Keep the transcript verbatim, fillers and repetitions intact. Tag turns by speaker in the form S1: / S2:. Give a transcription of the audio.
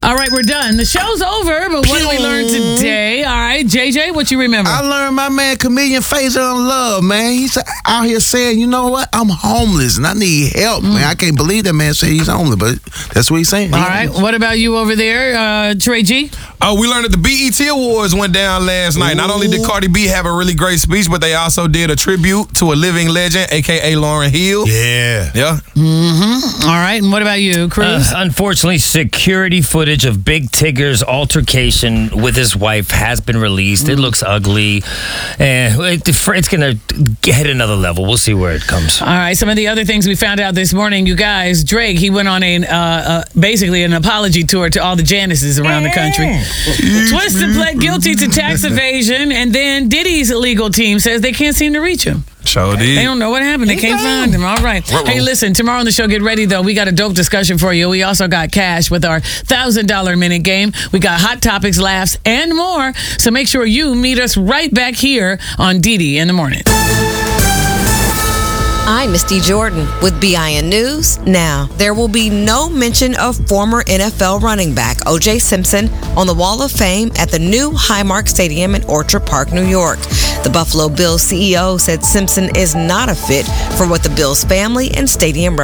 S1: All right, we're done. The show's over, but what did we learn today? All right, J J, what you remember?
S2: I learned my man Chameleon Phaser on love, man. He's out here saying, you know what? I'm homeless and I need help, mm. man. I can't believe that man said he's homeless, but that's what he's saying.
S1: All right, what about you over there, uh, Trey G?
S3: Oh, we learned that the B E T Awards went down last night. Ooh. Not only did Cardi B have a really great speech, but they also did a tribute to a living legend, a k a. Lauryn Hill.
S2: Yeah.
S3: Yeah.
S1: Mm-hmm. All right, and what about you, Cruz?
S4: Uh, unfortunately, security footage of Big Tigger's altercation with his wife has been released. Mm. It looks ugly. And it, it's going to hit another level. We'll see where it comes.
S1: All right, some of the other things we found out this morning, you guys, Drake, he went on a uh, uh, basically an apology tour to all the Janices around the country. Twista pled guilty to tax evasion, and then Diddy's legal team says they can't seem to reach him.
S3: Sure did.
S1: They don't know what happened. They can't find him. All right. Uh-oh. Hey, listen, tomorrow on the show, get ready, though. We got a dope discussion for you. We also got cash with our one thousand dollars minute game. We got hot topics, laughs, and more. So make sure you meet us right back here on Didi in the Morning.
S5: I'm Misty Jordan with B I N News. Now, there will be no mention of former N F L running back O J Simpson on the Wall of Fame at the new Highmark Stadium in Orchard Park, New York. The Buffalo Bills C E O said Simpson is not a fit for what the Bills family and stadium